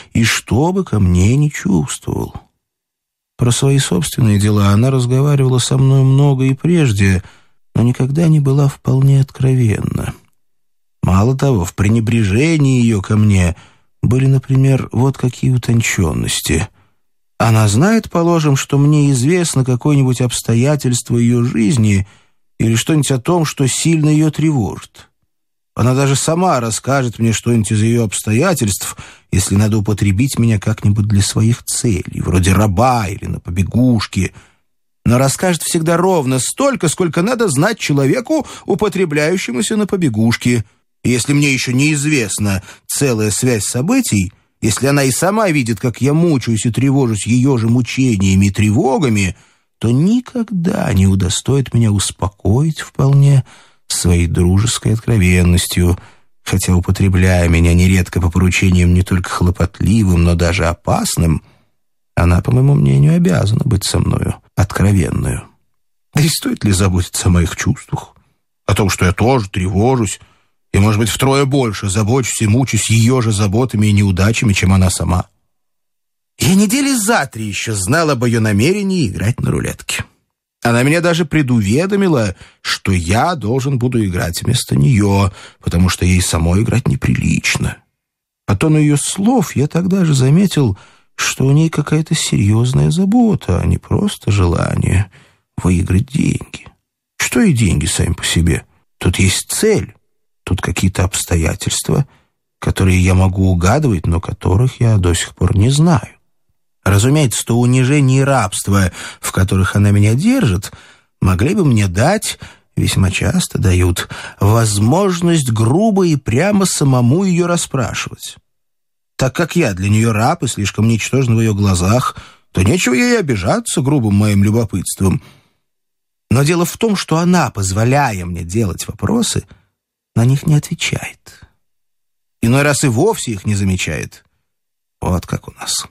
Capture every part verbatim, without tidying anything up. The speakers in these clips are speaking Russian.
и что бы ко мне ни чувствовал. Про свои собственные дела она разговаривала со мной много и прежде, но никогда не была вполне откровенна. Мало того, в пренебрежении ее ко мне были, например, вот какие утонченности. Она знает, положим, что мне известно какое-нибудь обстоятельство ее жизни или что-нибудь о том, что сильно ее тревожит. Она даже сама расскажет мне что-нибудь из ее обстоятельств, если надо употребить меня как-нибудь для своих целей, вроде раба или на побегушке. Но расскажет всегда ровно столько, сколько надо знать человеку, употребляющемуся на побегушке. И если мне еще неизвестна целая связь событий, если она и сама видит, как я мучаюсь и тревожусь ее же мучениями и тревогами, то никогда не удостоит меня успокоить вполне своей дружеской откровенностью, хотя, употребляя меня нередко по поручениям не только хлопотливым, но даже опасным, она, по моему мнению, обязана быть со мною откровенную. Да и стоит ли заботиться о моих чувствах, о том, что я тоже тревожусь, и, может быть, втрое больше забочусь и мучусь ее же заботами и неудачами, чем она сама? Я недели за три еще знал об ее намерении играть на рулетке. Она меня даже предуведомила, что я должен буду играть вместо нее, потому что ей самой играть неприлично. По тону ее слов я тогда же заметил, что у ней какая-то серьезная забота, а не просто желание выиграть деньги. Что и деньги сами по себе? Тут есть цель, тут какие-то обстоятельства, которые я могу угадывать, но которых я до сих пор не знаю. Разумеется, то унижение и рабство, в которых она меня держит, могли бы мне дать, весьма часто дают, возможность грубо и прямо самому ее расспрашивать. Так как я для нее раб и слишком ничтожен в ее глазах, то нечего ей обижаться грубым моим любопытством. Но дело в том, что она, позволяя мне делать вопросы, на них не отвечает. Иной раз и вовсе их не замечает. Вот как у нас.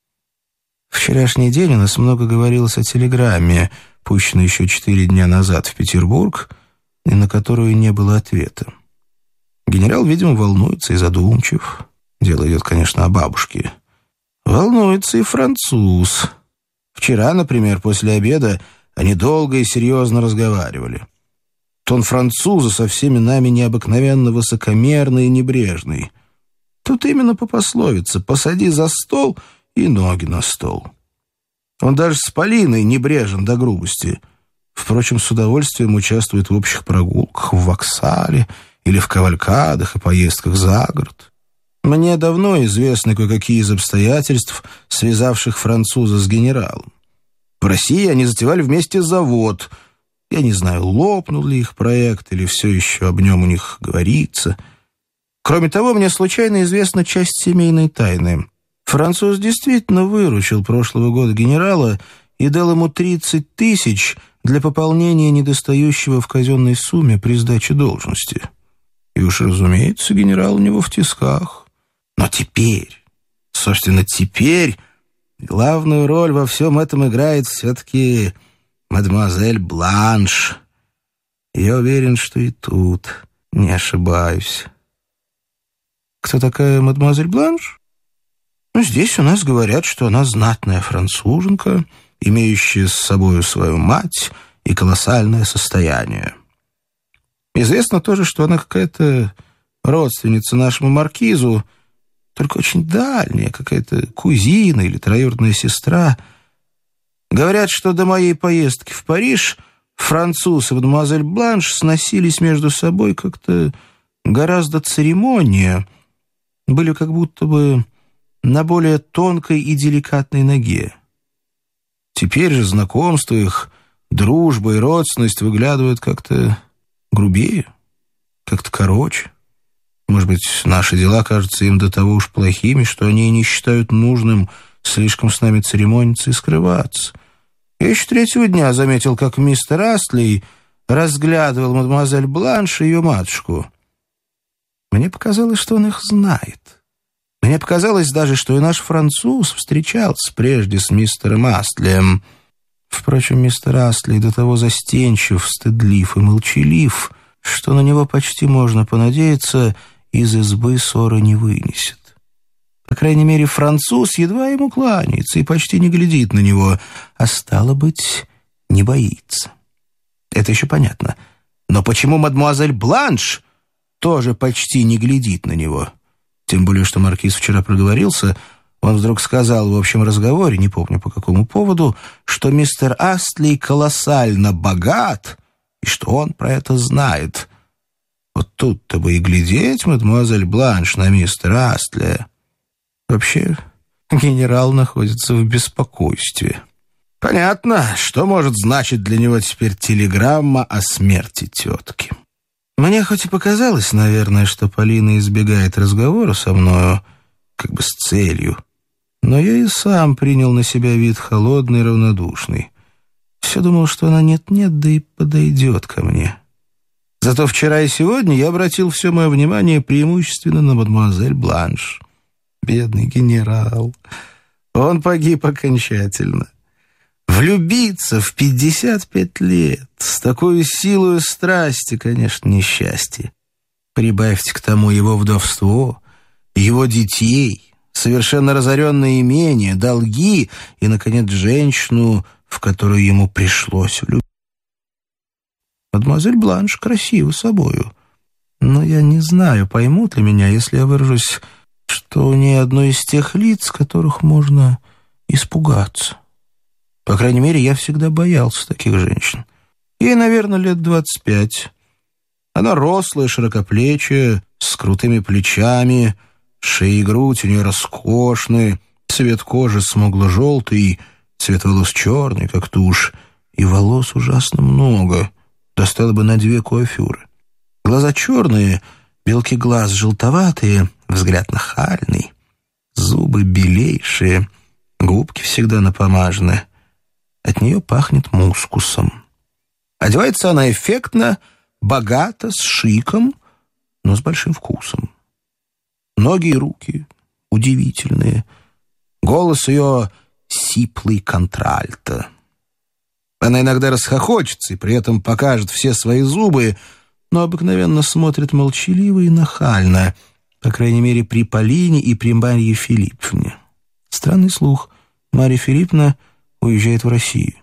Вчерашний день у нас много говорилось о телеграмме, пущенной еще четыре дня назад в Петербург, и на которую не было ответа. Генерал, видимо, волнуется и задумчив. Дело идет, конечно, о бабушке. Волнуется и француз. Вчера, например, после обеда они долго и серьезно разговаривали. Тон француза со всеми нами необыкновенно высокомерный и небрежный. Тут именно по пословице «посади за стол» и ноги на стол. Он даже с Полиной небрежен до грубости. Впрочем, с удовольствием участвует в общих прогулках в Воксале или в кавалькадах и поездках за город. Мне давно известны кое-какие из обстоятельств, связавших француза с генералом. В России они затевали вместе завод. Я не знаю, лопнул ли их проект или все еще об нем у них говорится. Кроме того, мне случайно известна часть семейной тайны. Француз действительно выручил прошлого года генерала и дал ему тридцать тысяч для пополнения недостающего в казенной сумме при сдаче должности. И уж, разумеется, генерал у него в тисках. Но теперь, собственно, теперь главную роль во всем этом играет все-таки мадемуазель Бланш. Я уверен, что и тут не ошибаюсь. Кто такая мадемуазель Бланш? Ну, здесь у нас говорят, что она знатная француженка, имеющая с собою свою мать и колоссальное состояние. Известно тоже, что она какая-то родственница нашему маркизу, только очень дальняя, какая-то кузина или троюродная сестра. Говорят, что до моей поездки в Париж француз и мадемуазель Бланш сносились между собой как-то гораздо церемоннее, были как будто бы на более тонкой и деликатной ноге. Теперь же знакомство их, дружба и родственность выглядывают как-то грубее, как-то короче. Может быть, наши дела кажутся им до того уж плохими, что они не считают нужным слишком с нами церемониться и скрываться. Я еще третьего дня заметил, как мистер Астли разглядывал мадемуазель Бланш и ее матушку. Мне показалось, что он их знает. Мне показалось даже, что и наш француз встречался прежде с мистером Астлием. Впрочем, мистер Астли до того застенчив, стыдлив и молчалив, что на него почти можно понадеяться, из избы ссоры не вынесет. По крайней мере, француз едва ему кланяется и почти не глядит на него, а стало быть, не боится. Это еще понятно. Но почему мадемуазель Бланш тоже почти не глядит на него? Тем более, что маркиз вчера проговорился. Он вдруг сказал в общем разговоре, не помню по какому поводу, что мистер Астли колоссально богат и что он про это знает. Вот тут-то бы и глядеть, мадемуазель Бланш, на мистера Астли. Вообще, генерал находится в беспокойстве. Понятно, что может значить для него теперь телеграмма о смерти тетки. Мне хоть и показалось, наверное, что Полина избегает разговора со мною, как бы с целью, но я и сам принял на себя вид холодный и равнодушный. Все думал, что она нет-нет, да и подойдет ко мне. Зато вчера и сегодня я обратил все мое внимание преимущественно на мадемуазель Бланш. Бедный генерал. Он погиб окончательно. Влюбиться в пятьдесят пять лет с такой силой страсти, конечно, несчастье. Прибавьте к тому его вдовство, его детей, совершенно разоренное имение, долги и, наконец, женщину, в которую ему пришлось влюбиться. Мадемуазель Бланш красива собою, но я не знаю, поймут ли меня, если я выражусь, что у нее одно из тех лиц, которых можно испугаться. По крайней мере, я всегда боялся таких женщин. Ей, наверное, лет двадцать пять. Она рослая, широкоплечая, с крутыми плечами, шея и грудь у нее роскошные, цвет кожи смугло-желтый, цвет волос черный, как тушь, и волос ужасно много, достало бы на две куафюры. Глаза черные, белки глаз желтоватые, взгляд нахальный, зубы белейшие, губки всегда напомажены. От нее пахнет мускусом. Одевается она эффектно, богато, с шиком, но с большим вкусом. Ноги и руки удивительные. Голос ее сиплый контральто. Она иногда расхохочется и при этом покажет все свои зубы, но обыкновенно смотрит молчаливо и нахально, по крайней мере, при Полине и при Марье Филипповне. Странный слух. Марья Филипповна уезжает в Россию.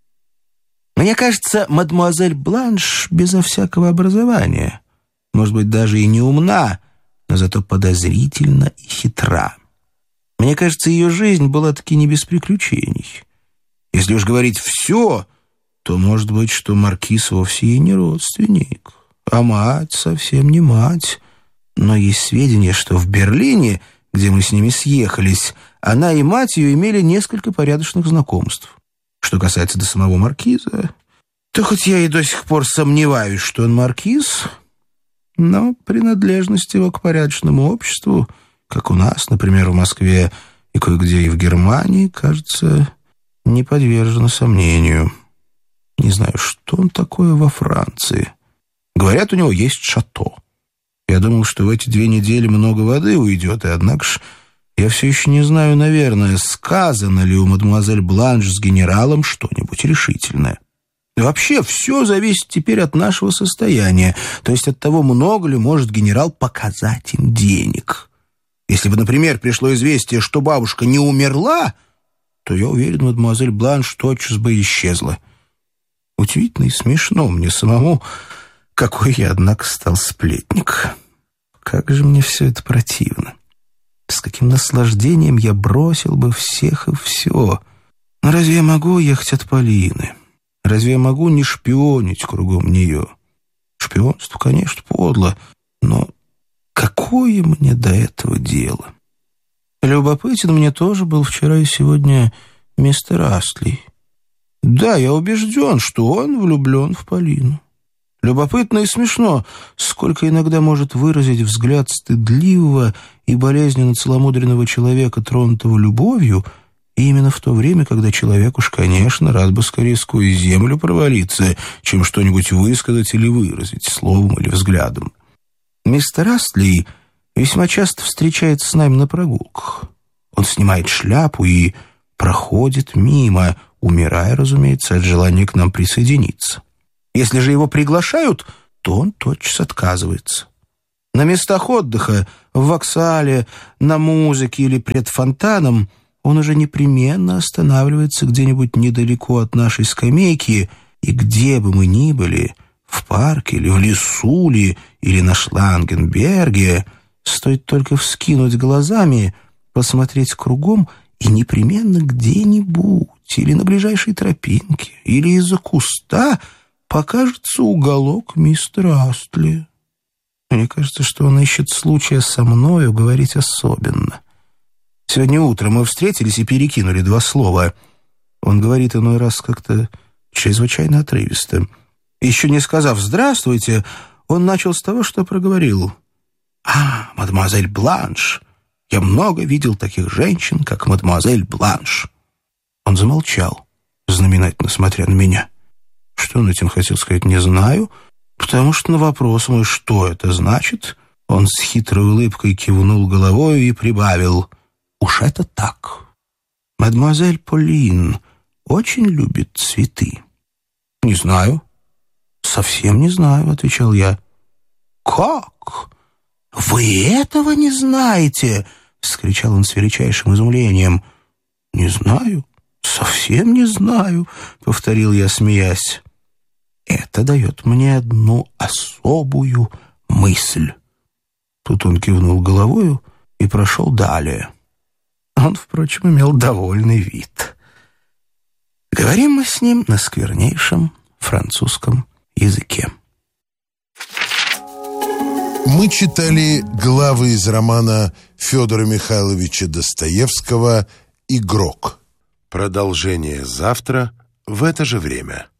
Мне кажется, мадемуазель Бланш безо всякого образования. Может быть, даже и не умна, но зато подозрительна и хитра. Мне кажется, ее жизнь была таки не без приключений. Если уж говорить «все», то, может быть, что маркиз вовсе и не родственник, а мать совсем не мать. Но есть сведения, что в Берлине, где мы с ними съехались, она и мать ее имели несколько порядочных знакомств. Что касается до самого маркиза, то хоть я и до сих пор сомневаюсь, что он маркиз, но принадлежность его к порядочному обществу, как у нас, например, в Москве и кое-где и в Германии, кажется, не подвержена сомнению. Не знаю, что он такое во Франции. Говорят, у него есть шато. Я думал, что в эти две недели много воды уйдет, и однако ж я все еще не знаю, наверное, сказано ли у мадемуазель Бланш с генералом что-нибудь решительное. И вообще все зависит теперь от нашего состояния, то есть от того, много ли может генерал показать им денег. Если бы, например, пришло известие, что бабушка не умерла, то, я уверен, мадемуазель Бланш тотчас бы исчезла. Удивительно и смешно мне самому, какой я, однако, стал сплетник. Как же мне все это противно. С каким наслаждением я бросил бы всех и все. Но разве я могу уехать от Полины? Разве я могу не шпионить кругом нее? Шпионство, конечно, подло, но какое мне до этого дело? Любопытен мне тоже был вчера и сегодня мистер Астли. Да, я убежден, что он влюблен в Полину. Любопытно и смешно, сколько иногда может выразить взгляд стыдливого и болезненно целомудренного человека, тронутого любовью, и именно в то время, когда человек уж, конечно, рад бы скорее сквозь землю провалиться, чем что-нибудь высказать или выразить словом или взглядом. Мистер Астли весьма часто встречается с нами на прогулках. Он снимает шляпу и проходит мимо, умирая, разумеется, от желания к нам присоединиться. Если же его приглашают, то он тотчас отказывается. На местах отдыха, в вокзале, на музыке или пред фонтаном он уже непременно останавливается где-нибудь недалеко от нашей скамейки, и где бы мы ни были, в парке или в лесу ли, или на Шлангенберге, стоит только вскинуть глазами, посмотреть кругом, и непременно где-нибудь, или на ближайшей тропинке, или из-за куста покажется уголок мистера Астли. Мне кажется, что он ищет случая со мною говорить особенно. Сегодня утром мы встретились и перекинули два слова. Он говорит иной раз как-то чрезвычайно отрывисто. Еще не сказав «здравствуйте», он начал с того, что проговорил. «А, мадемуазель Бланш! Я много видел таких женщин, как мадемуазель Бланш». Он замолчал, знаменательно смотря на меня. Что он этим хотел сказать, не знаю, потому что на вопрос мой, что это значит, он с хитрой улыбкой кивнул головой и прибавил: «Уж это так. Мадемуазель Полин очень любит цветы». «Не знаю». «Совсем не знаю», — отвечал я. «Как? Вы этого не знаете?» — вскричал он с величайшим изумлением. «Не знаю, совсем не знаю», — повторил я, смеясь. «Это дает мне одну особую мысль». Тут он кивнул головою и прошел далее. Он, впрочем, имел довольный вид. Говорим мы с ним на сквернейшем французском языке. Мы читали главы из романа Федора Михайловича Достоевского «Игрок». Продолжение завтра в это же время.